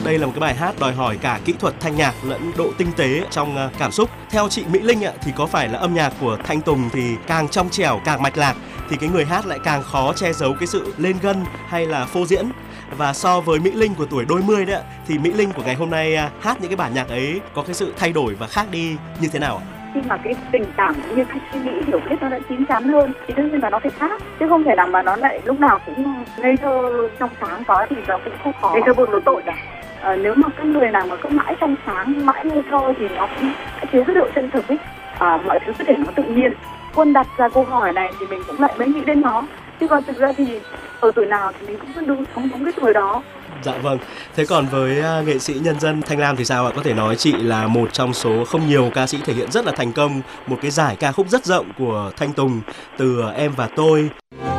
Đây là một cái bài hát đòi hỏi cả kỹ thuật thanh nhạc lẫn độ tinh tế trong cảm xúc. Theo chị Mỹ Linh ạ, thì có phải là âm nhạc của Thanh Tùng thì càng trong trẻo, càng mạch lạc thì cái người hát lại càng khó che giấu cái sự lên gân hay là phô diễn? Và so với Mỹ Linh của tuổi đôi mươi đấy ạ, thì Mỹ Linh của ngày hôm nay hát những cái bản nhạc ấy có cái sự thay đổi và khác đi như thế nào ạ? Khi mà cái tình cảm cũng như cái suy nghĩ hiểu biết nó đã chín chắn hơn thì đương nhiên là nó phải khác, chứ không thể nào mà nó lại lúc nào cũng ngây thơ trong sáng quá thì nó cũng không khó. Ngây thơ buồn nó tội à. Nếu mà cái người nào mà cứ mãi trong sáng, mãi ngây thơ thì nó cũng thiếu cái độ chân thực ấy. Mọi thứ cứ để nó tự nhiên. Quân đặt ra câu hỏi này thì mình cũng lại mới nghĩ đến nó, chứ còn thực ra thì ở tuổi nào thì mình cũng vẫn đúng sống đúng cái tuổi đó. Dạ vâng. Thế còn với nghệ sĩ nhân dân Thanh Lam thì sao ạ? Có thể nói chị là một trong số không nhiều ca sĩ thể hiện rất là thành công một cái giải ca khúc rất rộng của Thanh Tùng từ Em và Tôi.